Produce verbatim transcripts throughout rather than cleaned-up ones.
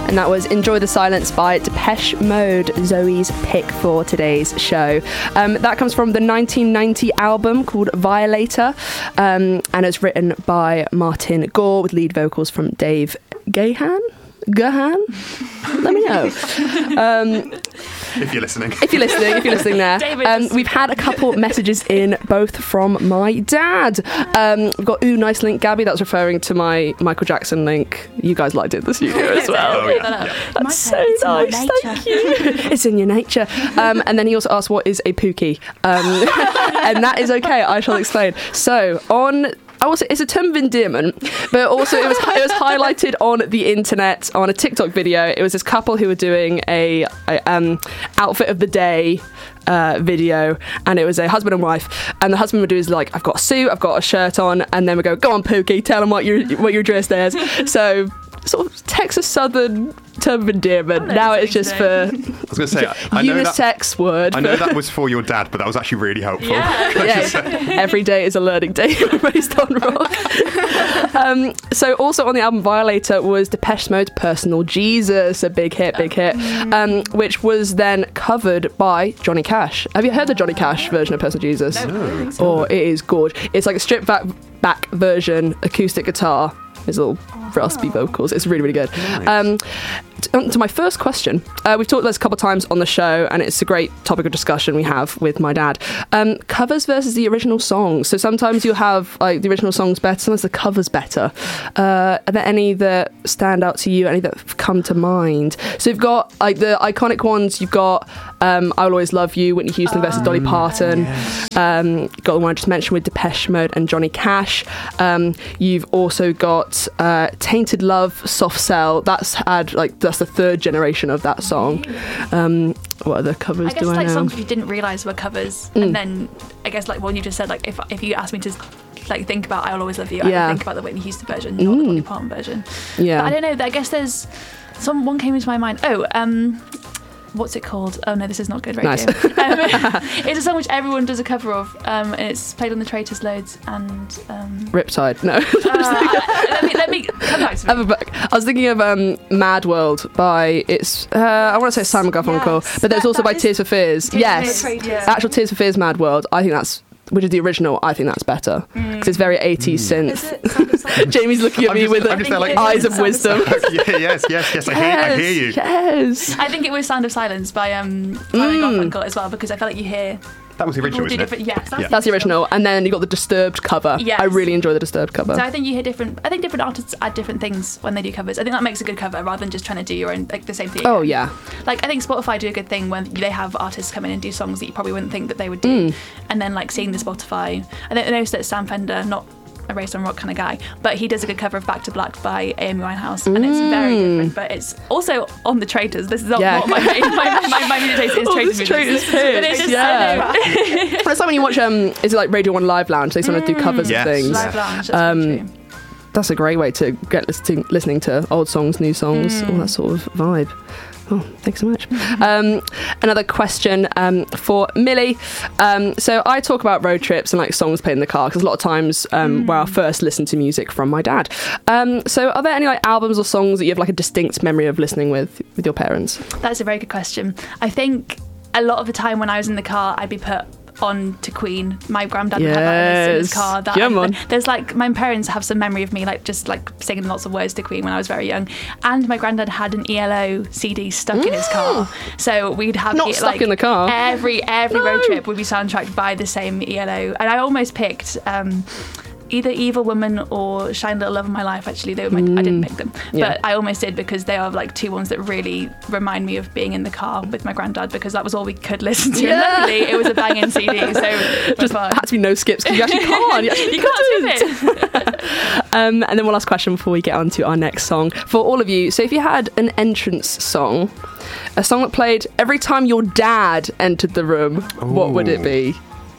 and that was Enjoy the Silence by Depeche Mode, Zoe's pick for today's show. Um, that comes from the nineteen ninety album called Violator, um, and it's written by Martin Gore with lead vocals from Dave Gahan. Gahan? Let me know. Um, if you're listening. If you're listening, if you're listening there. Um, we've had a couple messages in, both from my dad. Um, we've got, ooh, nice link, Gabby. That's referring to my Michael Jackson link. You guys liked it in the studio as well. Oh, yeah. Yeah. That's so nice. Thank you. It's in your nature. Um, and then he also asked, what is a pookie? Um, and that is okay. I shall explain. So, on... I also, it's a term of endearment, but also it was it was highlighted on the internet on a TikTok video. It was this couple who were doing a, a um, outfit of the day uh, video, and it was a husband and wife. And the husband would do is like, I've got a suit, I've got a shirt on, and then we go, go on, Pookie, tell them what you're what you're dressed as. So sort of Texas Southern term of endearment. Now it's just for I was going to say, I know unisex that, word. I know that was for your dad, but that was actually really helpful. Yeah, yeah. Every day is a learning day based on rock. um, so also on the album Violator was Depeche Mode's Personal Jesus, a big hit, big hit, um, which was then covered by Johnny Cash. Have you heard the Johnny Cash version of Personal Jesus? No, I don't think so. Oh, it is good. It's like a stripped back, back version, acoustic guitar. His little raspy vocals. It's really, really good. Nice. Um, t- to my first question, uh, we've talked about this a couple of times on the show, and it's a great topic of discussion we have with my dad. Um, covers versus the original songs. So sometimes you'll have like the original songs better, sometimes the covers better. Uh, are there any that stand out to you? Any that have come to mind? So you've got like the iconic ones. You've got um, "I Will Always Love You," Whitney Houston versus Dolly Parton. Yes. Um, got the one I just mentioned with Depeche Mode and Johnny Cash. Um, you've also got uh, "Tainted Love," "Soft Cell." That's had like that's the third generation of that song. Um, what other covers I guess do I like know? songs you didn't realise were covers, Mm. and then I guess like one you just said, like if if you asked me to like think about "I Will Always Love You," Yeah. I would think about the Whitney Houston version, not the Mm. Dolly Parton version. Yeah. But I don't know. I guess there's some one came into my mind. Oh, um. What's it called? Oh no, this is not good radio. Nice. um, it's a song which everyone does a cover of, um, and it's played on the Traitors loads. And um, Riptide. No. uh, I, let me let me come back to me. Have a book. I was thinking of um, Mad World by it's uh, I want to say Simon Garfunkel, Yes. but there's That- also that by is- Tears for Fears. Tears yes, for Fears, yeah. actual Tears for Fears Mad World. I think that's which is the original. I think that's better because it's very eighties synth. Is it Sound of Silence? Jamie's looking at I'm me just- with I'm just there like- eyes of Sound of wisdom. yeah, yes, yes, yes. I hear, I hear you. Yes. I think it was "Sound of Silence" by um, Simon Mm. Garfunkel as well, because I felt like you hear That was the people original, do isn't it? different. Yes, that's, Yeah. That's the original, and then you got the Disturbed cover. Yes. I really enjoy the Disturbed cover. So I think you hear different. I think different artists add different things when they do covers. I think that makes a good cover rather than just trying to do your own, like the same thing. Oh again. yeah. Like I think Spotify do a good thing when they have artists come in and do songs that you probably wouldn't think that they would do, Mm. and then like seeing the Spotify. I think I noticed that Sam Fender, not a Raised on Rock kind of guy, but he does a good cover of Back to Black by Amy Winehouse, and it's very Mm. different. But it's also on the Traitors. This is not Yeah. what my main my, my, my music taste is. Oh, Traitors this music. Traitors But it's hits, just yeah. so Well, it's like when you watch um, is it like Radio One Live Lounge? They sometimes do covers Yes. of things. Live Lounge. That's Um, very true. That's a great way to get listening, listening to old songs, new songs, Mm. all that sort of vibe. Oh, thanks so much. um, another question um, for Millie. Um, so I talk about road trips and like songs played in the car because a lot of times um, Mm. where I first listened to music from my dad. Um, so are there any like albums or songs that you have like a distinct memory of listening with with your parents? That's a very good question. I think a lot of the time when I was in the car, I'd be put on to Queen. My granddad would have that in his Yes. car. That Come I- on. There's like my parents have some memory of me like just like singing lots of words to Queen when I was very young, and my granddad had an E L O C D stuck in his car, so we'd have Not it, stuck like, in the car. Every every No. road trip would be soundtracked by the same E L O, and I almost picked. Um, Either Evil Woman or Shine Little Love of My Life. Actually, they were my, I didn't pick them, Yeah. but I almost did because they are like two ones that really remind me of being in the car with my granddad because that was all we could listen to. Yeah. And luckily, it was a banging C D, so it was Just fun. had to be no skips because you actually can't. You, actually You can't skip couldn't. it. Um, and then one last question before we get on to our next song. For all of you, so if you had an entrance song, a song that played every time your dad entered the room, what would it be?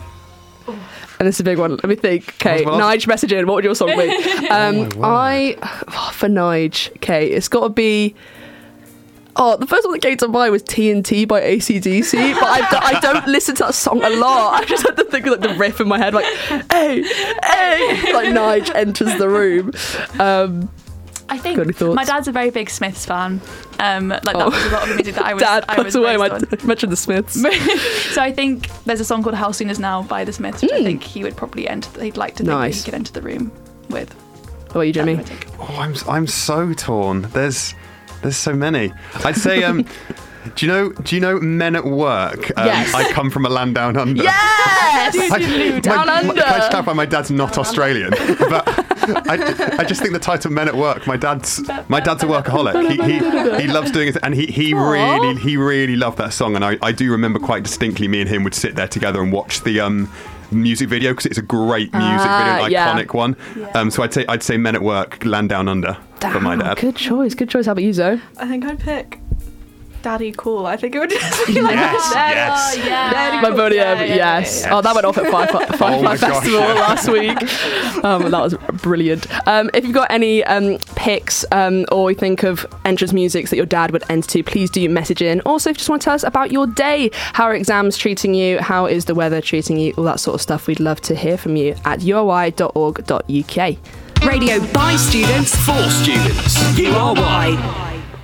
And this is a big one. Let me think. Okay, Well, well, Nige, message in. What would your song be? Um, Oh, my I, oh, for Nige, okay, it's got to be... Oh, the first one that came to mind was T N T by A C D C, but I, don't- I don't listen to that song a lot. I just had to think of like the riff in my head, like, hey, hey, like Nige enters the room. Um, I think Got any thoughts? my dad's a very big Smiths fan. Um, like that Oh. was a lot of the music that I was. Dad I puts was away my raised on. mentioned the Smiths. So I think there's a song called "How Soon Is Now" by the Smiths, which I think he would probably enter. He'd like to think that Nice. he could enter the room with. What about you, Jimmy? That's what I think. Oh, I'm I'm so torn. There's there's so many. I'd say um. Do you know? Do you know Men at Work? Um, Yes. I come from a land down under. Yes! I, Down my, under. My, can I just clarify? My dad's not Australian, but I, I just think the title "Men at Work." My dad's my dad's a workaholic. He he, he loves doing it, and he he Aw. really he really loved that song. And I, I do remember quite distinctly, me and him would sit there together and watch the um music video because it's a great music Ah, video, an yeah. iconic one. Um, so I'd say I'd say Men at Work, Land Down Under for my Damn, dad. Good choice. Good choice. How about you, Zoe? I think I'd pick Daddy Cool. I think it would just be like Yes, Daddy- yes. Oh, yeah. Daddy My Cool. podium, Yeah, yeah, yes. yeah, yeah. Oh, that went off at Firefly, Firefly my gosh, Festival yeah. last week. Um, that was brilliant. Um, if you've got any um, picks um, or you think of entrance musics that your dad would enter to, please do message in. Also, if you just want to tell us about your day, how are exams treating you, how is the weather treating you, all that sort of stuff, we'd love to hear from you at u r y dot org dot u k. Radio by students for students. U R Y.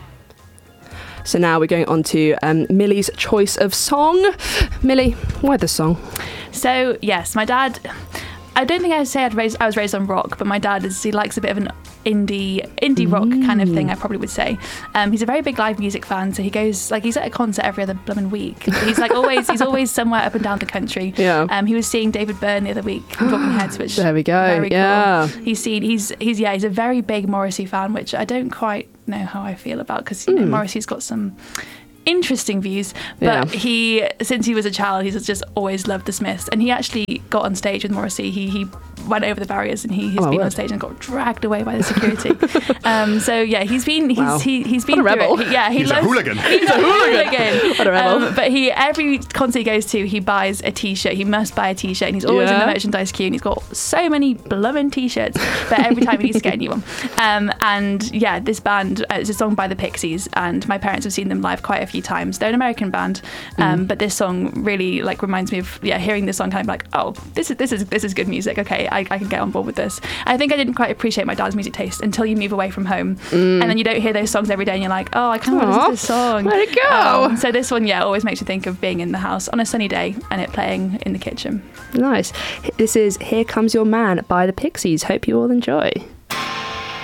So now we're going on to um, Millie's choice of song. Millie, why the song? So yes, my dad. I don't think I'd say I'd raised, I was raised on rock, but my dad is he likes a bit of an indie indie rock kind of thing. I probably would say. Um, he's a very big live music fan, so he goes like he's at a concert every other blooming week. He's like always he's always somewhere up and down the country. Yeah. Um, he was seeing David Byrne the other week from Talking Heads, which There we go, Very cool. yeah. He's seen he's he's yeah he's a very big Morrissey fan, which I don't quite know how I feel about because you know Morrissey's got some interesting views, but Yeah. he since he was a child he's just always loved the Smiths, and he actually got on stage with Morrissey. He he went over the barriers and he, he's Oh, been word. on stage and got dragged away by the security. um, so yeah, he's been he's Wow. he, he's been What a through rebel. it. He- yeah, he He's a loves, hooligan. He's a hooligan. What a rebel. Um, but he every concert he goes to, he buys a T-shirt. He must buy a T-shirt, and he's always in Yeah. the merchandise queue. And he's got so many blooming T-shirts, but every time he needs to get a new one. Um, and yeah, this band uh, it's a song by the Pixies, and my parents have seen them live quite a few times. They're an American band, um, Mm. but this song really like reminds me of yeah hearing this song kind of like oh this is this is this is good music. Okay, I, I can get on board with this. I think I didn't quite appreciate my dad's music taste until you move away from home, and then you don't hear those songs every day, and you're like oh I kind of want to Aw, listen to this song. where'd it go? Um, so this one yeah always makes you think of being in the house on a sunny day and it playing in the kitchen. Nice. This is Here Comes Your Man by the Pixies. Hope you all enjoy.